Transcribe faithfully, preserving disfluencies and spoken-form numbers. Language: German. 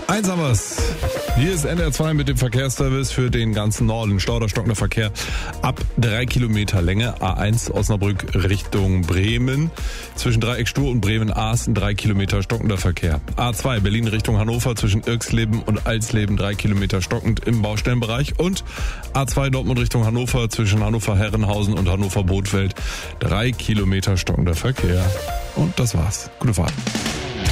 Eins haben wir's. Hier ist N D R zwei mit dem Verkehrsservice für den ganzen Norden. Stau oder stockender Verkehr ab drei Kilometer Länge. A eins Osnabrück Richtung Bremen. Zwischen Dreieck Stur und Bremen-Aaßen drei Kilometer stockender Verkehr. A zwei Berlin Richtung Hannover zwischen Irxleben und Alsleben drei Kilometer stockend im Baustellenbereich. Und A zwei Dortmund Richtung Hannover zwischen Hannover-Herrenhausen und Hannover-Bothfeld drei Kilometer stockender Verkehr. Und das war's. Gute Fahrt.